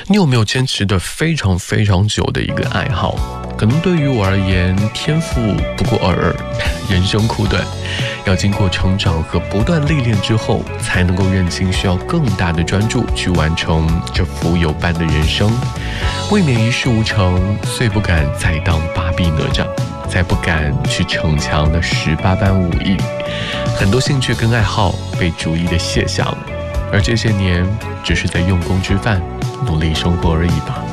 你有没有坚持的非常非常久的一个爱好？可能对于我而言，天赋不过尔尔，人生苦短，要经过成长和不断历练之后，才能够认清需要更大的专注去完成这蜉蝣般的人生。未免一事无成，遂不敢再当八臂哪吒，再不敢去逞强的18般武艺。很多兴趣跟爱好被逐一的卸下了，而这些年只是在用功吃饭，努力生活而已吧。